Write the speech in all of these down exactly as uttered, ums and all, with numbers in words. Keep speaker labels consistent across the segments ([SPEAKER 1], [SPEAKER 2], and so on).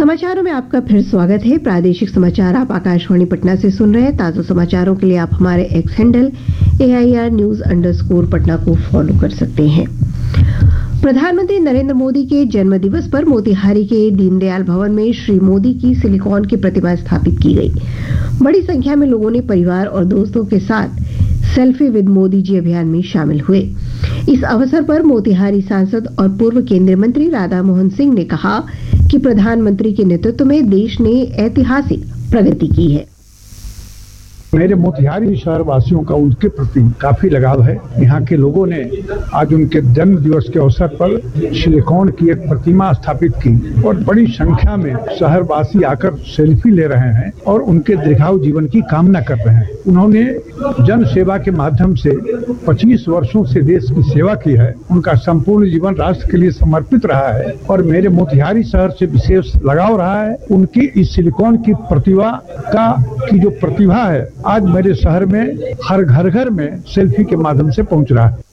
[SPEAKER 1] समाचारों में आपका फिर स्वागत है। प्रादेशिक समाचार आप आकाशवाणी पटना से सुन रहे हैं। ताजा समाचारों के लिए आप हमारे x handle A I R news underscore Patna को फॉलो कर सकते हैं। प्रधानमंत्री नरेंद्र मोदी के जन्म दिवस पर मोतिहारी के दीनदयाल भवन में श्री मोदी की सिलिकॉन की प्रतिमा स्थापित की गई। बड़ी संख्या में लोगों ने परिवार और दोस्तों के साथ सेल्फी विद मोदी जी अभियान में शामिल हुए। इस अवसर पर मोतिहारी सांसद और पूर्व केंद्रीय मंत्री राधा मोहन सिंह ने कहा कि प्रधानमंत्री के नेतृत्व में देश ने ऐतिहासिक प्रगति की है।
[SPEAKER 2] मेरे मोतिहारी शहर वासियों का उनके प्रति काफी लगाव है। यहाँ के लोगों ने आज उनके जन्म दिवस के अवसर पर सिलिकॉन की एक प्रतिमा स्थापित की और बड़ी संख्या में शहर वासी आकर सेल्फी ले रहे हैं और उनके दीर्घायु जीवन की कामना कर रहे हैं। उन्होंने जन सेवा के माध्यम से पच्चीस वर्षों से देश की सेवा की है। उनका संपूर्ण जीवन राष्ट्र के लिए समर्पित रहा है और मेरे मोतिहारी शहर से विशेष लगाव रहा है। उनकी इस सिलिकॉन की प्रतिभा का की जो प्रतिभा है आज मेरे शहर में हर घर घर में सेल्फी के माध्यम से पहुंच रहा है।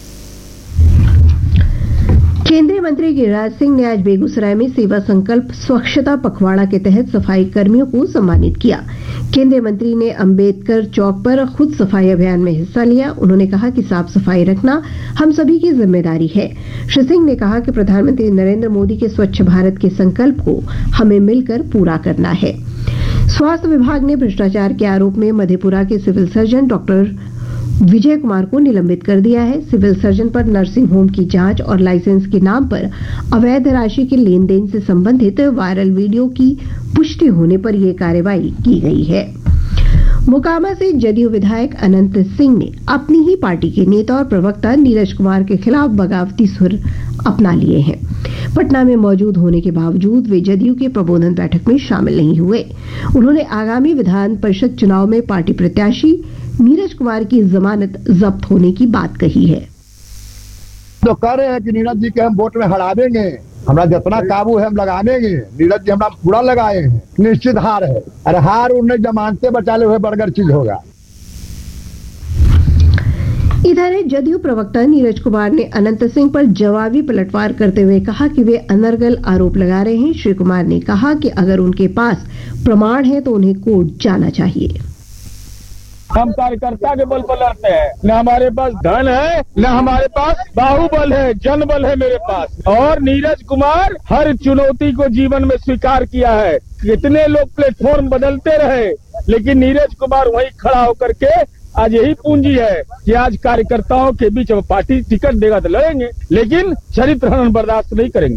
[SPEAKER 1] केंद्रीय मंत्री गिरिराज सिंह ने आज बेगूसराय में सेवा संकल्प स्वच्छता पखवाड़ा के तहत सफाई कर्मियों को सम्मानित किया। केंद्रीय मंत्री ने अंबेडकर चौक पर खुद सफाई अभियान में हिस्सा लिया। उन्होंने कहा कि साफ सफाई रखना हम सभी की जिम्मेदारी है। श्री सिंह ने कहा कि प्रधानमंत्री नरेंद्र मोदी के स्वच्छ भारत के संकल्प को हमें मिलकर पूरा करना है। स्वास्थ्य विभाग ने भ्रष्टाचार के आरोप में मधेपुरा के civil surgeon doctor Vijay Kumar को निलंबित कर दिया है। सिविल सर्जन पर नर्सिंग होम की जांच और लाइसेंस के नाम पर अवैध राशि के लेन देन से संबंधित वायरल वीडियो की पुष्टि होने पर यह कार्रवाई की गई है। मोकामा से जदयू विधायक अनंत सिंह ने अपनी ही पार्टी के नेता और प्रवक्ता नीरज कुमार के खिलाफ बगावती सुर अपना लिए हैं। पटना में मौजूद होने के बावजूद वे जदयू के प्रबोधन बैठक में शामिल नहीं हुए। उन्होंने आगामी विधान परिषद चुनाव में पार्टी प्रत्याशी नीरज कुमार की जमानत जब्त होने की बात कही है।
[SPEAKER 3] तो कह रहे हैं कि नीरज जी के हम वोट में हरा देंगे, हमरा जितना काबू है हम लगा देंगे। नीरज जी हमरा पूरा लगाए हैं, निश्चित हार है। अरे हार उन्हें जमानते बचाले हुए बड़गर चीज होगा।
[SPEAKER 1] इधर जदयू प्रवक्ता नीरज कुमार ने अनंत सिंह पर जवाबी पलटवार करते हुए कहा कि वे अनर्गल आरोप लगा रहे हैं। श्री कुमार ने कहा कि अगर उनके पास प्रमाण है तो उन्हें कोर्ट जाना चाहिए।
[SPEAKER 4] हम कार्यकर्ता के बल पर लड़ते हैं, न हमारे पास धन है न हमारे पास बाहुबल है, जनबल है मेरे पास। और नीरज कुमार हर चुनौती को जीवन में स्वीकार किया है। कितने लोग प्लेटफॉर्म बदलते रहे, लेकिन नीरज कुमार वहीं खड़ा होकर के आज यही पूंजी है कि आज कार्यकर्ताओं के बीच अब पार्टी टिकट देगा तो लड़ेंगे, लेकिन चरित्र हनन बर्दाश्त नहीं करेंगे।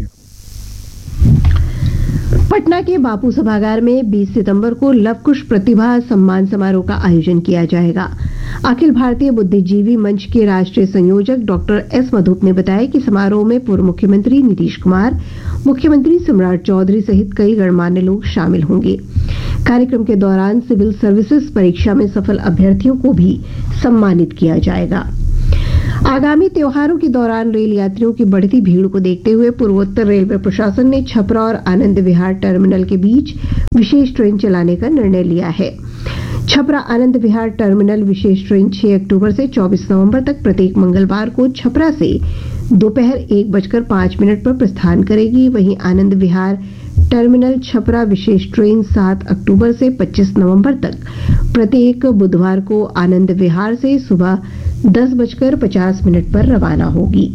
[SPEAKER 1] पटना के बापू सभागार में बीस सितंबर को लवकुश प्रतिभा सम्मान समारोह का आयोजन किया जाएगा। अखिल भारतीय बुद्धिजीवी मंच के राष्ट्रीय संयोजक डॉक्टर एस मधुप ने बताया कि समारोह में पूर्व मुख्यमंत्री नीतीश कुमार, मुख्यमंत्री सम्राट चौधरी सहित कई गणमान्य लोग शामिल होंगे। कार्यक्रम के दौरान सिविल सर्विसेज परीक्षा में सफल अभ्यर्थियों को भी सम्मानित किया जाएगा। आगामी त्योहारों के दौरान रेल यात्रियों की बढ़ती भीड़ को देखते हुए पूर्वोत्तर रेलवे प्रशासन ने छपरा और आनंद विहार टर्मिनल के बीच विशेष ट्रेन चलाने का निर्णय लिया है। छपरा आनंद विहार टर्मिनल विशेष ट्रेन छह अक्टूबर से चौबीस नवंबर तक प्रत्येक मंगलवार को छपरा से दोपहर एक बजकर पांच मिनट पर प्रस्थान करेगी। वहीं आनंद विहार टर्मिनल छपरा विशेष ट्रेन सात अक्टूबर से पच्चीस नवंबर तक प्रत्येक बुधवार को आनंद विहार से सुबह दस बजकर पचास मिनट पर रवाना होगी।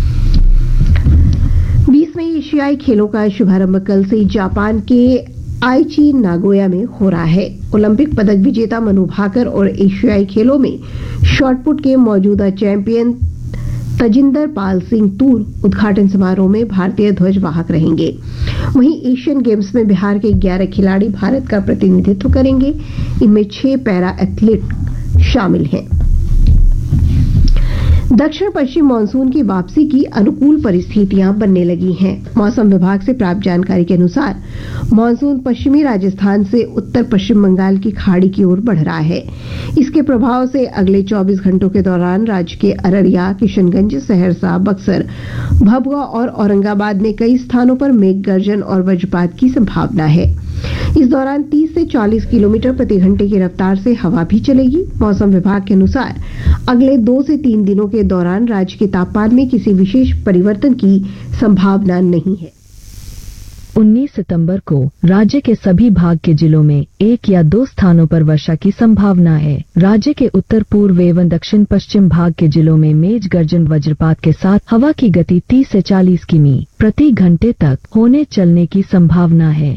[SPEAKER 1] बीसवें एशियाई खेलों का शुभारंभ कल से जापान के आईची नागोया में हो रहा है। ओलंपिक पदक विजेता मनु भाकर और एशियाई खेलों में शॉटपुट के मौजूदा चैंपियन तजिंदर पाल सिंह तूर उद्घाटन समारोह में भारतीय ध्वजवाहक रहेंगे। वहीं एशियन गेम्स में बिहार के ग्यारह खिलाड़ी भारत का प्रतिनिधित्व करेंगे। इनमें छह पैरा एथलीट शामिल हैं। दक्षिण पश्चिम मानसून की वापसी की अनुकूल परिस्थितियां बनने लगी हैं। मौसम विभाग से प्राप्त जानकारी के अनुसार मानसून पश्चिमी राजस्थान से उत्तर पश्चिम बंगाल की खाड़ी की ओर बढ़ रहा है। इसके प्रभाव से अगले चौबीस घंटों के दौरान राज्य के अररिया, किशनगंज, सहरसा, बक्सर, भभुआ और औरंगाबाद में कई स्थानों पर मेघ गर्जन और वज्रपात की संभावना है। इस दौरान तीस से चालीस किलोमीटर प्रति घंटे की रफ्तार से हवा भी चलेगी। मौसम विभाग के अनुसार अगले दो से तीन दिनों के दौरान राज्य के तापमान में किसी विशेष परिवर्तन की संभावना नहीं है।
[SPEAKER 5] उन्नीस सितंबर को राज्य के सभी भाग के जिलों में एक या दो स्थानों पर वर्षा की संभावना है। राज्य के उत्तर पूर्व एवं दक्षिण पश्चिम भाग के जिलों में मेघ गर्जन वज्रपात के साथ हवा की गति तीस से चालीस किमी प्रति घंटे तक होने चलने की संभावना है।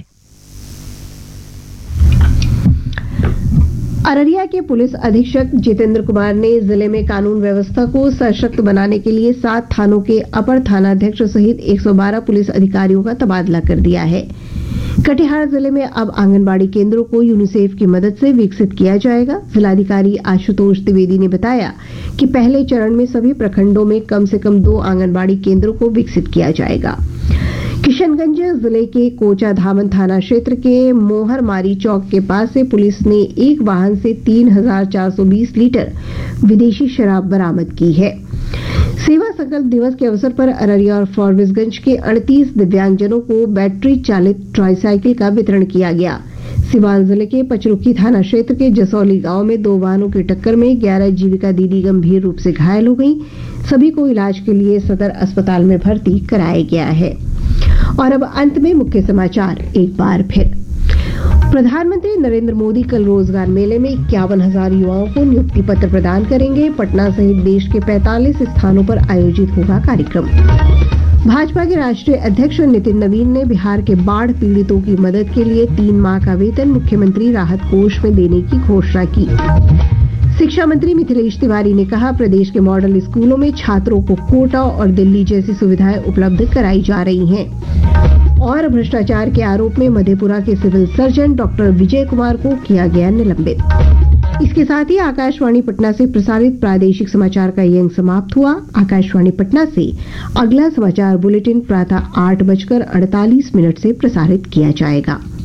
[SPEAKER 1] अररिया के पुलिस अधीक्षक जितेंद्र कुमार ने जिले में कानून व्यवस्था को सशक्त बनाने के लिए सात थानों के अपर थानाध्यक्ष सहित एक सौ बारह पुलिस अधिकारियों का तबादला कर दिया है। कटिहार जिले में अब आंगनबाड़ी केंद्रों को यूनिसेफ की मदद से विकसित किया जाएगा। जिलाधिकारी आशुतोष द्विवेदी ने बताया कि पहले चरण में सभी प्रखंडों में कम से कम दो आंगनबाड़ी केंद्रों को विकसित किया जाएगा। किशनगंज जिले के कोचा धामन थाना क्षेत्र के मोहरमारी चौक के पास से पुलिस ने एक वाहन से तीन हजार चार सौ बीस लीटर विदेशी शराब बरामद की है। सेवा संकल्प दिवस के अवसर पर अररिया और फॉरबिसगंज के अड़तीस दिव्यांगजनों को बैटरी चालित ट्राईसाइकिल का वितरण किया गया। सिवान जिले के पचरुखी थाना क्षेत्र के जसौली गांव में दो वाहनों की टक्कर में ग्यारह जीविका दीदी गंभीर रूप से घायल हो गईं। सभी को इलाज के लिए सदर अस्पताल में भर्ती कराया गया है। और अब अंत में मुख्य समाचार एक बार फिर। प्रधानमंत्री नरेंद्र मोदी कल रोजगार मेले में इक्यावन हजार युवाओं को नियुक्ति पत्र प्रदान करेंगे। पटना सहित देश के पैंतालीस स्थानों पर आयोजित होगा कार्यक्रम। भाजपा के राष्ट्रीय अध्यक्ष नितिन नवीन ने बिहार के बाढ़ पीड़ितों की मदद के लिए तीन माह का वेतन मुख्यमंत्री राहत कोष में देने की घोषणा की। शिक्षा मंत्री मिथिलेश तिवारी ने कहा, प्रदेश के मॉडल स्कूलों में छात्रों को कोटा और दिल्ली जैसी सुविधाएं उपलब्ध कराई जा रही हैं। और भ्रष्टाचार के आरोप में मधेपुरा के civil surgeon doctor Vijay Kumar को किया गया निलंबित। इसके साथ ही आकाशवाणी पटना से प्रसारित प्रादेशिक समाचार का ये अंक समाप्त हुआ। आकाशवाणी पटना से अगला समाचार बुलेटिन प्रातः आठ बजकर अड़तालीस मिनट से प्रसारित किया जाएगा।